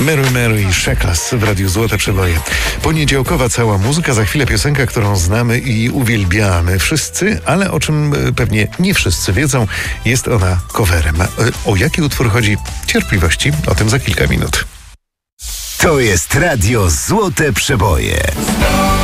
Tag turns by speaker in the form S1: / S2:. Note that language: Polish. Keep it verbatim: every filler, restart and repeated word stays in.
S1: Mary Mary i Sheklas w Radiu Złote Przeboje. Poniedziałkowa cała muzyka, za chwilę piosenka, którą znamy i uwielbiamy wszyscy, ale o czym pewnie nie wszyscy wiedzą, jest ona coverem. O jaki utwór chodzi? Cierpliwości, o tym za kilka minut.
S2: To jest Radio Złote Przeboje.